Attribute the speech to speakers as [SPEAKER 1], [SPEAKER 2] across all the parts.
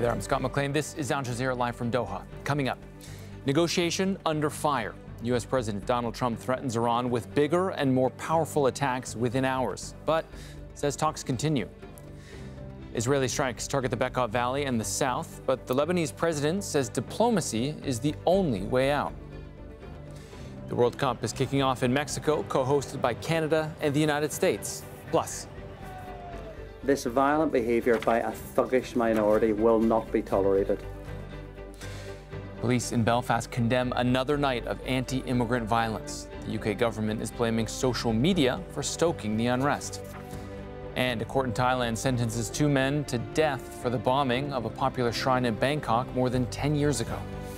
[SPEAKER 1] Hey there, I'm Scott McLean. This is Al Jazeera live from Doha. Coming up, negotiation under fire. U.S. President Donald Trump threatens Iran with bigger and more powerful attacks within hours, but says talks continue. Israeli strikes target the Bekaa Valley and the south, but the Lebanese president says diplomacy is the only way out. The World Cup is kicking off in Mexico, co-hosted by Canada and the United States. Plus,
[SPEAKER 2] this violent behaviour by a thuggish minority will not be tolerated.
[SPEAKER 1] Police in Belfast condemn another night of anti-immigrant violence. The UK government is blaming social media for stoking the unrest. And a court in Thailand sentences 2 men to death for the bombing of a popular shrine in Bangkok more than 10 years ago.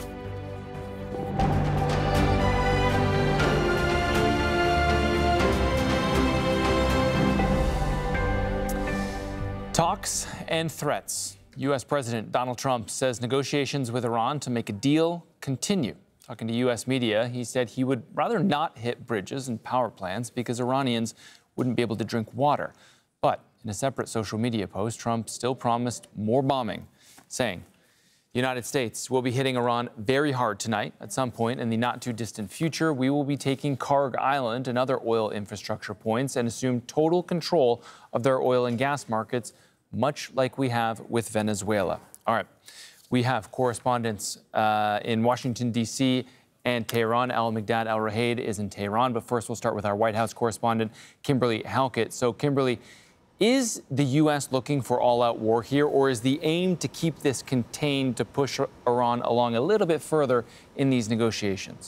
[SPEAKER 1] Talks and threats. U.S. President Donald Trump says negotiations with Iran to make a deal continue. Talking to U.S. media, he said he would rather not hit bridges and power plants because Iranians wouldn't be able to drink water. But in a separate social media post, Trump still promised more bombing, saying the United States will be hitting Iran very hard tonight. At some point in the not-too-distant future, we will be taking Karg Island and other oil infrastructure points and assume total control of their oil and gas markets, much like we have with Venezuela. All right. We have correspondents in Washington, D.C. and Tehran. Al-Migdad Al-Ruhaid is in Tehran. But first, we'll start with our White House correspondent, Kimberly Halkett. So, Kimberly, is the U.S. looking for all-out war here, or is the aim to keep this contained to push Iran along a little bit further in these negotiations?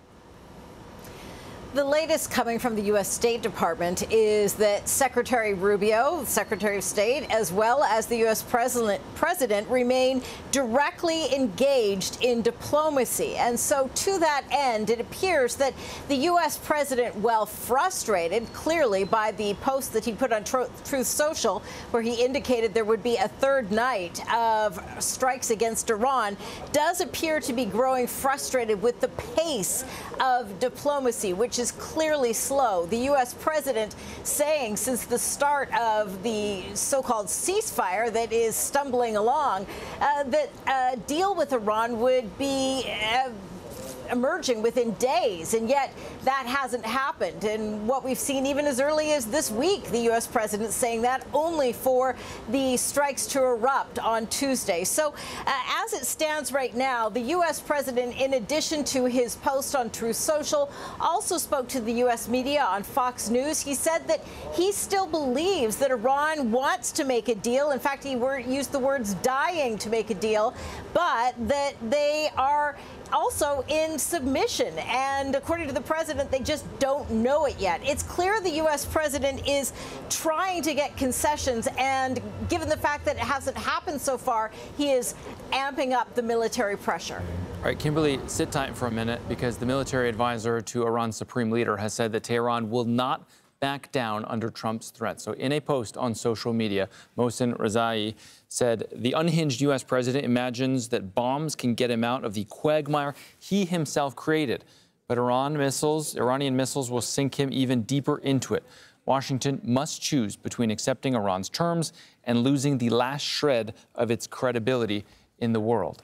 [SPEAKER 3] The latest coming from the U.S. State Department is that Secretary Rubio, Secretary of State, as well as the U.S. President remain directly engaged in diplomacy. And so to that end, it appears that the U.S. President, well frustrated, clearly, by the post that he put on Truth Social, where he indicated there would be a third night of strikes against Iran, does appear to be growing frustrated with the pace of diplomacy, which is clearly slow. The U.S. president saying since the start of the so-called ceasefire that is stumbling along, that a deal with Iran would be emerging within days, and yet that hasn't happened. And what we've seen even as early as this week, the U.S. president saying that only for the strikes to erupt on Tuesday. So as it stands right now, the U.S. president, in addition to his post on Truth Social, also spoke to the U.S. media on Fox News. He said that he still believes that Iran wants to make a deal. In fact, he used the words dying to make a deal, but that they are also in submission. And according to the president, they just don't know it yet. It's clear the U.S. president is trying to get concessions, and given the fact that it hasn't happened so far, he is amping up the military pressure.
[SPEAKER 1] All right, Kimberly, sit tight for a minute, because the military advisor to Iran's supreme leader has said that Tehran will not back down under Trump's threat. So in a post on social media, Mohsen Rezai said the unhinged U.S. president imagines that bombs can get him out of the quagmire he himself created. But Iranian missiles will sink him even deeper into it. Washington must choose between accepting Iran's terms and losing the last shred of its credibility in the world.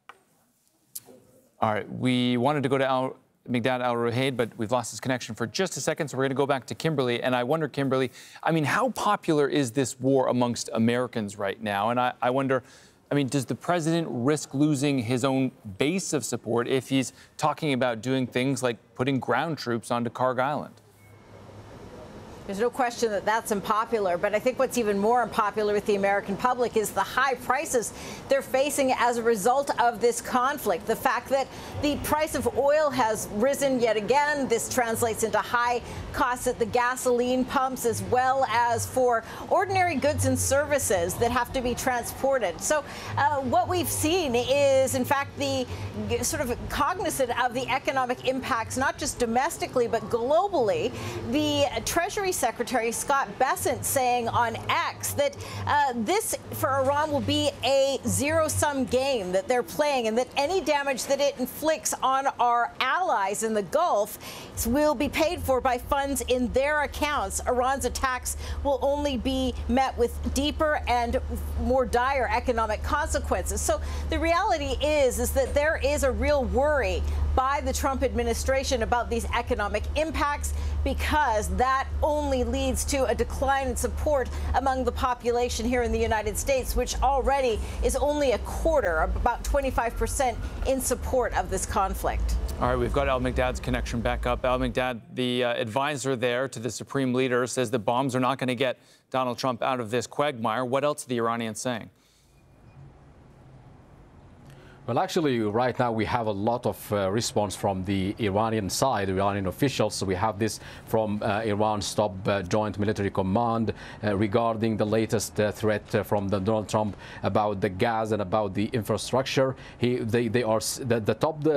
[SPEAKER 1] All right, we wanted to go to Al-Migdad Al-Ruhaid, but we've lost his connection for just a second, so we're going to go back to Kimberly. And I wonder, Kimberly, I mean, how popular is this war amongst Americans right now? And I wonder, I mean, does the president risk losing his own base of support if he's talking about doing things like putting ground troops onto Karg Island?
[SPEAKER 3] There's no question that that's unpopular, but I think what's even more unpopular with the American public is the high prices they're facing as a result of this conflict. The fact that the price of oil has risen yet again. This translates into high costs at the gasoline pumps, as well as for ordinary goods and services that have to be transported. So what we've seen is, in fact, the sort of cognizant of the economic impacts, not just domestically, but globally. The Treasury Secretary Scott Bessent saying on X that this for Iran will be a zero-sum game that they're playing, and that any damage that it inflicts on our allies in the Gulf will be paid for by funds in their accounts. Iran's attacks will only be met with deeper and more dire economic consequences. So the reality is that there is a real worry by the Trump administration about these economic impacts, because that only leads to a decline in support among the population here in the United States, which already is only a quarter, about 25% in support of this conflict.
[SPEAKER 1] All right, we've got Al-Mikdad's connection back up. Al-Mikdad, the advisor there to the Supreme Leader, says the bombs are not going to get Donald Trump out of this quagmire. What else are the Iranians saying?
[SPEAKER 4] Well, actually, right now we have a lot of response from the Iranian side, Iranian officials. So we have this from Iran's top Joint Military Command regarding the latest threat from Donald Trump about the gas and about the infrastructure. The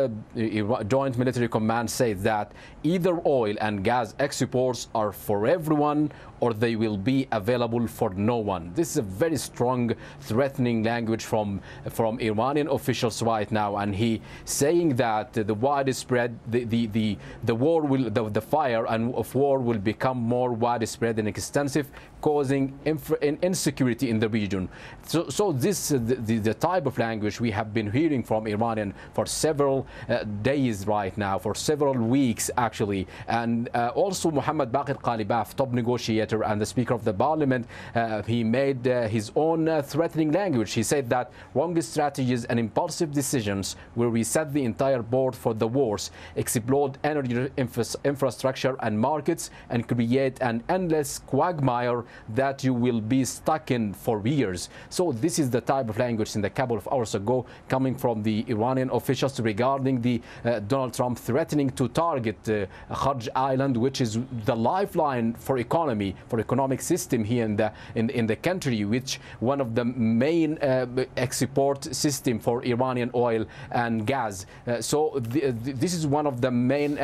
[SPEAKER 4] top Joint Military Command says that either oil and gas exports are for everyone, or they will be available for no one. This is a very strong, threatening language from Iranian officials right now, and he saying that the widespread, the war will, the fire of war will become more widespread and extensive, causing insecurity in the region. So this the type of language we have been hearing from Iranian for several days right now, for several weeks actually, and also Mohammad Baqir Ghalibaf, top negotiator and the Speaker of the Parliament, he made his own threatening language. He said that wrong strategies and impulsive decisions will reset the entire board for the wars, explode energy infrastructure and markets, and create an endless quagmire that you will be stuck in for years. So this is the type of language in the couple of hours ago coming from the Iranian officials regarding the Donald Trump threatening to target Kharj Island, which is the lifeline for economic system here in the country, which one of the main export system for Iranian oil and gas. So this is one of the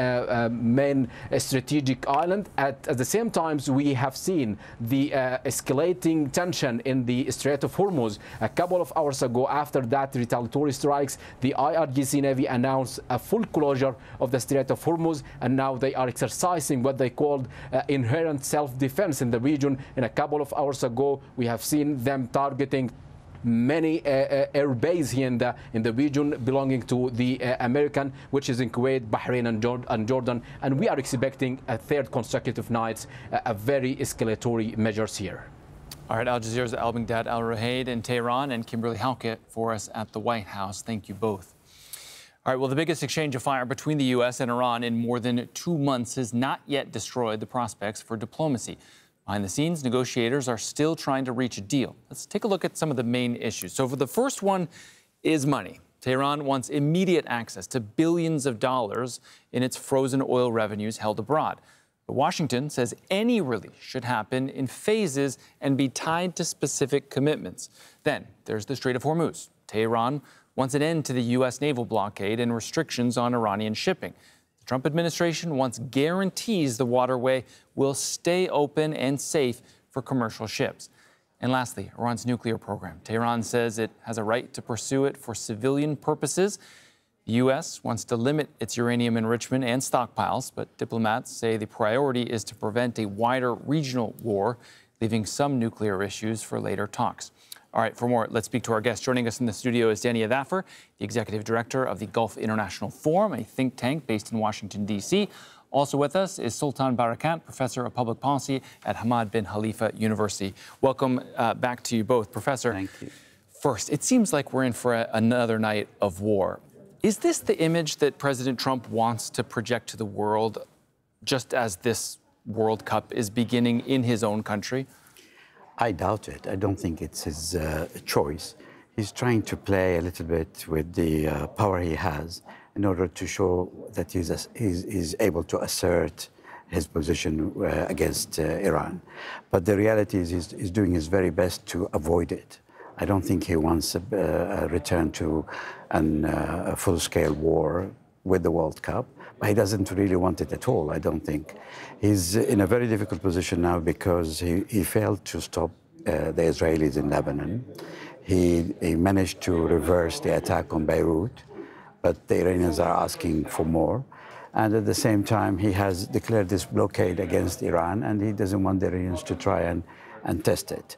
[SPEAKER 4] main strategic island. At the same time, we have seen the escalating tension in the Strait of Hormuz. A couple of hours ago, after that retaliatory strikes, the IRGC Navy announced a full closure of the Strait of Hormuz, and now they are exercising what they called inherent self-defense in the region. And a couple of hours ago, we have seen them targeting many air bases here in the region belonging to the American, which is in Kuwait, Bahrain, and Jordan. And we are expecting a third consecutive night, a very escalatory measures here.
[SPEAKER 1] All right, Al Jazeera's Al-Mikdad Al-Ruhaid in Tehran and Kimberly Halkett for us at the White House. Thank you both. All right, well, the biggest exchange of fire between the U.S. and Iran in more than 2 months has not yet destroyed the prospects for diplomacy. Behind the scenes, negotiators are still trying to reach a deal. Let's take a look at some of the main issues. So for the first one is money. Tehran wants immediate access to billions of dollars in its frozen oil revenues held abroad. But Washington says any release should happen in phases and be tied to specific commitments. Then there's the Strait of Hormuz. Tehran wants an end to the U.S. naval blockade and restrictions on Iranian shipping. The Trump administration wants guarantees the waterway will stay open and safe for commercial ships. And lastly, Iran's nuclear program. Tehran says it has a right to pursue it for civilian purposes. The U.S. wants to limit its uranium enrichment and stockpiles, but diplomats say the priority is to prevent a wider regional war, leaving some nuclear issues for later talks. All right, for more, let's speak to our guest. Joining us in the studio is Dania Dhafar, the executive director of the Gulf International Forum, a think tank based in Washington, D.C. Also with us is Sultan Barakat, professor of public policy at Hamad bin Khalifa University. Welcome back to you both. Professor,
[SPEAKER 5] thank you.
[SPEAKER 1] First, it seems like we're in for another night of war. Is this the image that President Trump wants to project to the world, just as this World Cup is beginning in his own country?
[SPEAKER 5] I doubt it. I don't think it's his choice. He's trying to play a little bit with the power he has in order to show that he's able to assert his position against Iran. But the reality is he's doing his very best to avoid it. I don't think he wants a return to a full-scale war with the World Cup, but he doesn't really want it at all, I don't think. He's in a very difficult position now because he failed to stop the Israelis in Lebanon. He managed to reverse the attack on Beirut, but the Iranians are asking for more. And at the same time, he has declared this blockade against Iran, and he doesn't want the Iranians to try and test it.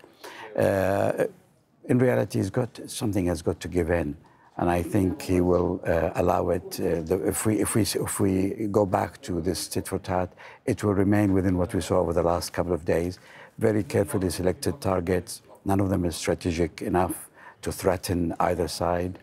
[SPEAKER 5] In reality, something has got to give in, and I think he will allow it. If we go back to this tit for tat, it will remain within what we saw over the last couple of days. Very carefully selected targets. None of them is strategic enough to threaten either side.